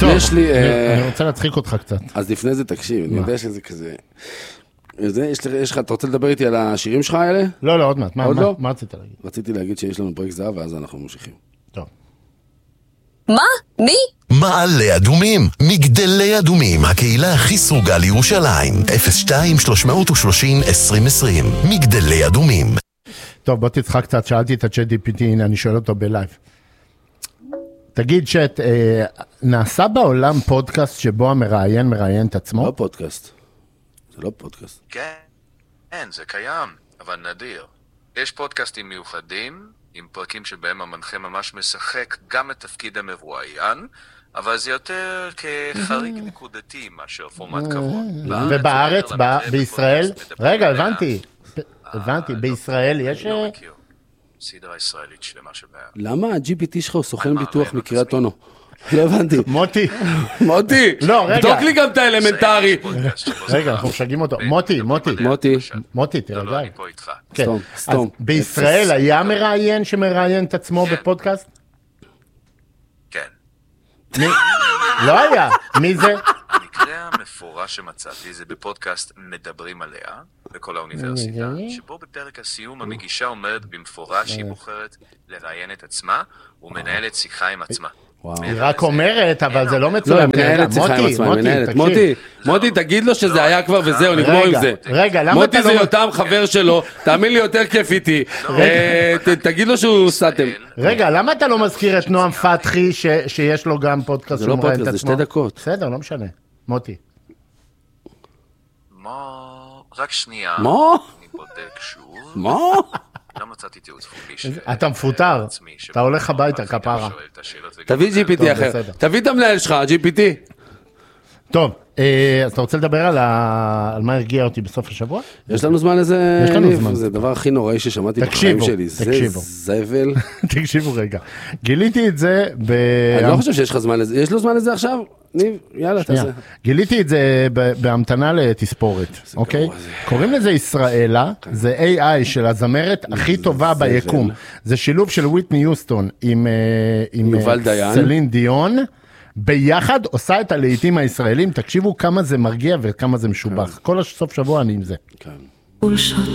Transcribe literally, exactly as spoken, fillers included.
יש לי... אני רוצה להצחיק אותך קצת. אז לפני זה תקשיב, אני יודע שזה כזה... יש לך, אתה רוצה לדבר איתי על השירים שלך האלה? לא, לא, עוד מעט. מה רצית להגיד? רציתי להגיד שיש לנו פרויקט זהב, ואז אנחנו ממשיכים. טוב. מה? מי? מעלה אדומים, מגדלי אדומים, הקהילה הכי סרוגה לירושלים, אפס שתיים שלוש שלוש אפס עשרים עשרים, מגדלי אדומים. טוב, בוא תצחק קצת, שאלתי את הצ'אט ג'י פי טי, הנה אני שואל אותו בלייב. תגיד צ'אט, אה, נעשה בעולם פודקאסט שבו המראיין מראיין את עצמו? לא פודקאסט. זה לא פודקאסט. כן, כן, זה קיים, אבל נדיר. יש פודקאסטים מיוחדים, עם פרקים שבהם המנחה ממש משחק גם את תפקיד המרואיין, אבל זה יותר כחריג נקודתי מאשר פורמט קבוע. ובארץ, בישראל, רגע, הבנתי, הבנתי, בישראל יש... לא מכיר. סדרה ישראלית שלמה שבאה. למה ה-ג'י פי טי שלך הוא סוכן ביטוח מקריית אונו? לא הבנתי. מוטי. מוטי. לא, רגע. בדוק לי גם את האלמנטרי. רגע, אנחנו משגעים אותו. מוטי, מוטי. מוטי. מוטי, תראה. לא, אני פה איתך. סתום, סתום. בישראל היה מראיין שמראיין את עצמו בפודקאסט? כן. לא היה. מי זה? המקרה המפורש שמצאתי זה בפודקאסט מדברים עליה, בכל האוניברסיטה, שבו בפרק הסיום המגישה אומרת במפורש שהיא בוחרת לראיין את עצמה, ומנהלת שיחה עם עצמה. היא רק אומרת, אבל זה לא מצולם. לא, היא מנהלת שיחה עם עצמה, היא מנהלת. מוטי, מוטי, תגיד לו שזה היה כבר וזהו, נגמור עם זה. רגע, למה אתה מוטי לא... זה יותם חבר שלו, תאמין לי יותר כיף איתי. תגיד לו שהוא סתם. רגע, למה אתה לא מזכיר את נועם פתחי שיש לו גם פודקאסט? זה לא פודקאסט, זה שתי דקות. בסדר, לא משנה. מוטי. מה? רק שנייה. מה? אני בודק שוב. מה? לא מצאתי תיעוד פומבי. אתה מפוטר, אתה הולך הביתה, כפרה. תביא ג'י פי טי אחר. תביא את המנהל שלך, ג'י פי טי. טוב, אז אתה רוצה לדבר על מה הרגיע אותי בסוף השבוע? יש לנו זמן לזה? יש לנו זמן. זה הדבר הכי נוראי ששמעתי בחיים שלי. תקשיבו. זה זבל. תקשיבו רגע. גיליתי את זה ב... אני לא חושב שיש לך זמן לזה. יש לו זמן לזה עכשיו? ניב, יאללה, תעשה. גיליתי את זה בהמתנה לתספורת, אוקיי? קוראים לזה ישראלה, זה איי איי של הזמרת הכי טובה ביקום. זה שילוב של וויטני יוסטון עם סלין דיון, ביחד עושה את הלהיטים הישראלים. תקשיבו כמה זה מרגיע וכמה זה משובח. כל הסוף שבוע אני עם זה. ולשעות